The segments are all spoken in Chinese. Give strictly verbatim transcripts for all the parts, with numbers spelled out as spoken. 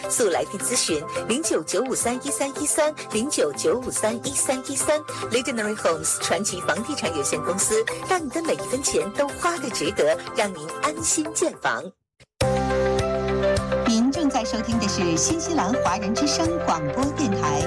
速来电咨询零九九五三一三一三零九九五三一三一三 Legendary Homes 传奇房地产有限公司，让你的每一分钱都花得值得，让您安心建房。 您正在收听的是新西兰华人之声广播电台。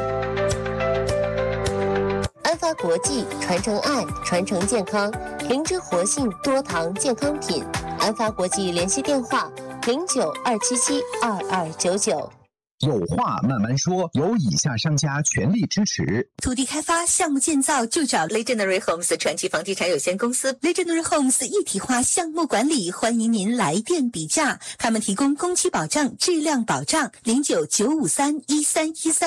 安发国际传承爱，传承健康，灵芝活性多糖健康品。安发国际联系电话零九二七七二二九九。 有话慢慢说，由以下商家全力支持。 土地开发、项目建造就找 Legendary Homes 传奇房地产有限公司。Legendary Homes 一体化项目管理，欢迎您来电比价。他们提供工期保障、质量保障。零九九五三一三一三。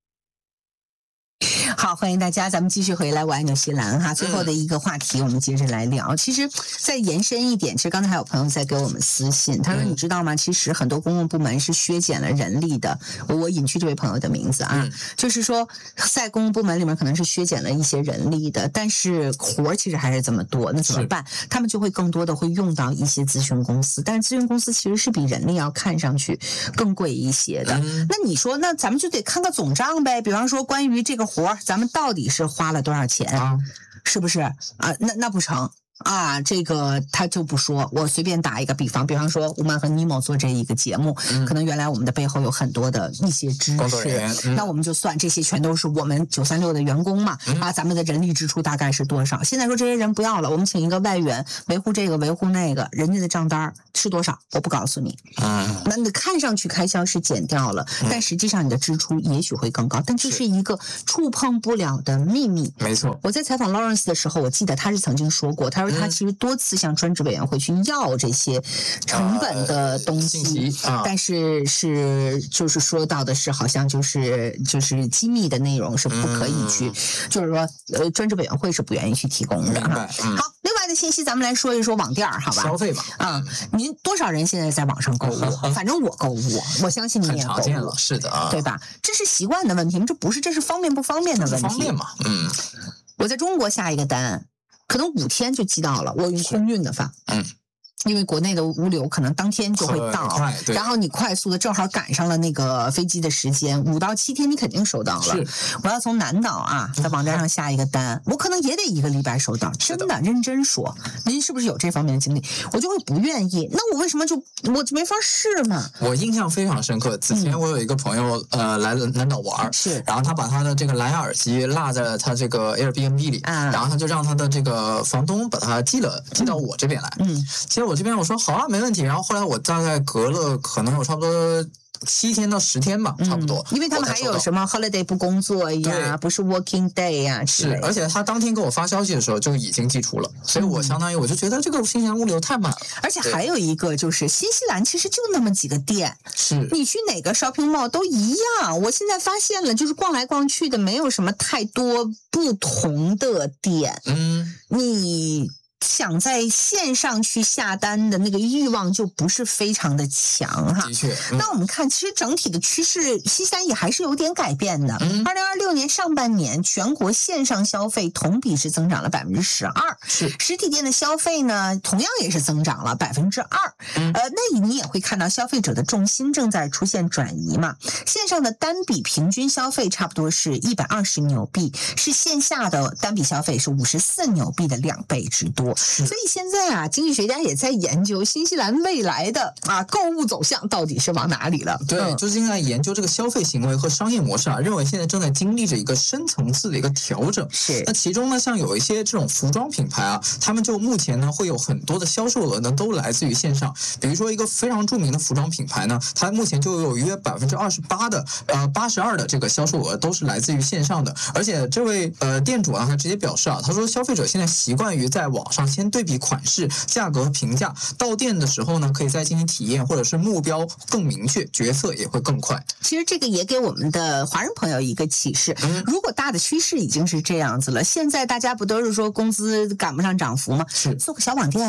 好，欢迎大家，咱们继续回来我爱纽西兰哈。最后的一个话题，我们接着来聊。其实再延伸一点，其实刚才还有朋友在给我们私信，他说你知道吗？其实很多公共部门是削减了人力的。我隐去这位朋友的名字啊，就是说在公共部门里面可能是削减了一些人力的，但是活儿其实还是这么多，那怎么办？他们就会更多的会用到一些咨询公司，但是咨询公司其实是比人力要看上去更贵一些的。那你说，那咱们就得看个总账呗，比方说关于这个活儿，咱们到底是花了多少钱，啊、是不是啊？那那不成啊，这个他就不说。我随便打一个比方，比方说我们和尼莫做这一个节目，嗯、可能原来我们的背后有很多的一些知识，嗯、那我们就算这些全都是我们九三六的员工嘛，嗯、啊，咱们的人力支出大概是多少？现在说这些人不要了，我们请一个外援维护这个维护那个，人家的账单是多少？我不告诉你。嗯，那你看上去开销是减掉了，嗯、但实际上你的支出也许会更高，但这是一个触碰不了的秘密。 没错， 我在采访 Lawrence 的时候，我记得他是曾经说过，他说他其实多次向专职委员会去要这些成本的东西，呃啊、但是是就是说到的是好像就是就是机密的内容是不可以去，嗯、就是说呃专职委员会是不愿意去提供的哈。嗯、好，另外的信息咱们来说一说网店好吧？ 消费嘛， 啊、嗯，您多少人现在在网上购物？反正我购物，我相信你也购物， 是的啊， 对吧？这是习惯的问题，这不是这是方便不方便的问题。 方便嘛，嗯， 我在中国下一个单。可能五天就寄到了，我用空运的法，嗯，因为国内的物流可能当天就会到，然后你快速的正好赶上了那个飞机的时间，五到七天你肯定收到了。我要从南岛啊，在网站上下一个单，我可能也得一个礼拜收到。真的，认真说，您是不是有这方面的经历？我就会不愿意，那我为什么就我就没法试呢？ 我印象非常深刻，之前我有一个朋友、嗯、呃来了南岛玩， 是， 然后他把他的这个蓝牙耳机落在了他这个 Airbnb 里，啊、然后他就让他的这个房东把它寄了寄到我这边来，嗯，其实我这边我说好啊，没问题。然后后来我大概隔了可能有差不多七天到十天吧，差不多、 嗯。因为他们还有什么 holiday 不工作呀，不是 working day 呀， 是。而且他当天给我发消息的时候就已经寄出了，所以我相当于我就觉得这个新西兰物流太慢了。 而且还有一个就是新西兰其实就那么几个店， 是你去哪个 shopping mall 都一样。我现在发现了，就是逛来逛去的没有什么太多不同的店。嗯，你。想在线上去下单的那个欲望就不是非常的强哈。 的确， 嗯、那我们看，其实整体的趋势，新西兰也还是有点改变的。二零二六年上半年，全国线上消费同比是增长了百分之十二， 是实体店的消费呢，同样也是增长了百分之二。呃，那你也会看到消费者的重心正在出现转移嘛。线上的单笔平均消费差不多是一百二十纽币，是线下的单笔消费是五十四纽币的两倍之多。所以现在啊，经济学家也在研究新西兰未来的啊购物走向到底是往哪里了。 对， 嗯、 就是现在研究这个消费行为和商业模式啊，认为现在正在经历着一个深层次的一个调整。 是， 那其中呢，像有一些这种服装品牌啊，他们就目前呢会有很多的销售额呢都来自于线上。比如说一个非常著名的服装品牌呢，它目前就有约百分之二十八的呃八十二的这个销售额都是来自于线上的。而且这位呃店主啊，他直接表示啊，他说消费者现在习惯于在网上先对比款式、价格和评价，到店的时候呢，可以再进行体验，或者是目标更明确，决策也会更快。 其实这个也给我们的华人朋友一个启示，嗯、如果大的趋势已经是这样子了，现在大家不都是说工资赶不上涨幅吗？ 是， 做个小网店啊。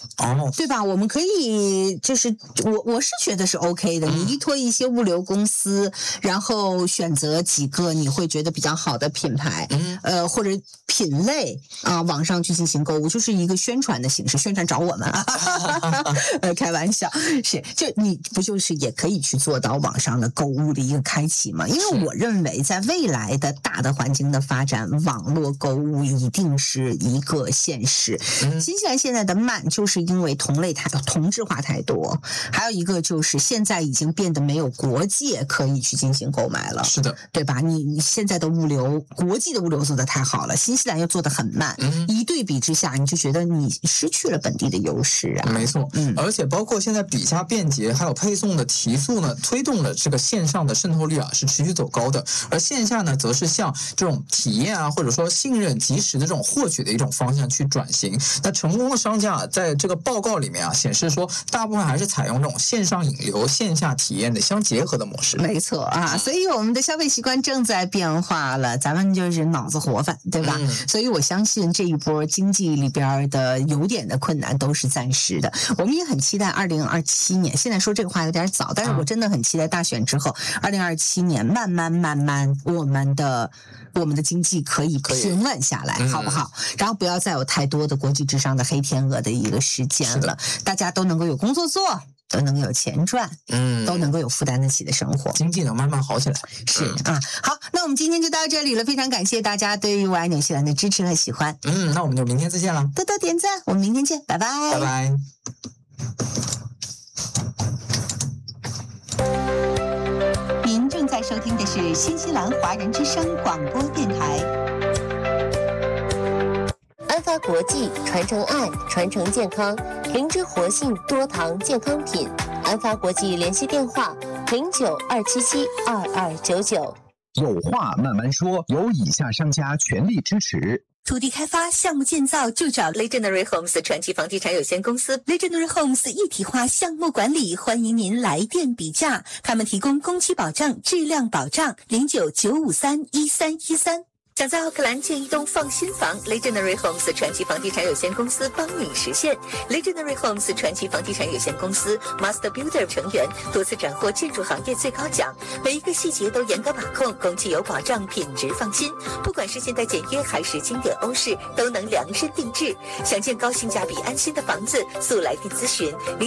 哦， 对吧？我们可以就是我我是觉得是 OK 的，你依托一些物流公司，然后选择几个你会觉得比较好的品牌， 嗯呃或者品类啊、呃，网上去进行购物，就是一个宣传的形式，宣传找我们啊，呃，开玩笑，是就你不就是也可以去做到网上的购物的一个开启吗？因为我认为在未来的大的环境的发展，网络购物一定是一个现实。 嗯新西兰现在的慢，就是因为同类太同质化太多，还有一个就是现在已经变得没有国界可以去进行购买了， 是的， 对吧？你你现在的物流，国际的物流做得太好了，新西兰又做得很慢， 嗯一对比之下，你就觉得你失去了本地的优势啊。 没错， 嗯而且包括现在比价便捷，还有配送的提速呢，推动了这个线上的渗透率啊是持续走高的，而线下呢，则是向这种体验啊，或者说信任、及时的这种获取的一种方向去转型。那成功的商家啊，在这个报告里面啊，显示说，大部分还是采用这种线上引流、线下体验的相结合的模式。 没错啊，所以我们的消费习惯正在变化了，咱们就是脑子活泛，对吧？ 嗯所以我相信这一波经济里边的有点的困难都是暂时的。我们也很期待二零二七年，现在说这个话有点早，但是我真的很期待大选之后，二零二七年慢慢慢慢我们的我们的经济可以平稳下来， 嗯好不好？然后不要再有太多的国际之上的黑天鹅的一个事件了，大家都能够有工作做，都能够有钱赚， 嗯， 都能够有负担得起的生活。 经济能慢慢好起来。 是啊，好，那我们今天就到这里了，非常感谢大家对于我爱纽西兰的支持和喜欢， 嗯，那我们就明天再见了， 多多点赞，我们明天见，拜拜， 拜拜。 您正在收听的是新西兰华人之声广播电台。 安发国际传承爱，传承健康，灵芝活性多糖健康品。安发国际联系电话：零九二七七二二九九。 有话慢慢说，由以下商家全力支持。 土地开发、项目建造就找 Legendary Homes 传奇房地产有限公司。Legendary Homes 一体化项目管理，欢迎您来电比价。他们提供工期保障、质量保障，零九九五三一三一三。想在奥克兰建一栋放心房 ，Legendary Homes 传奇房地产有限公司帮你实现。Legendary Homes 传奇房地产有限公司 Master Builder 成员，多次斩获建筑行业最高奖，每一个细节都严格把控，工期有保障，品质放心。不管是现代简约还是经典欧式，都能量身定制。想建高性价比、安心的房子，速来电咨询。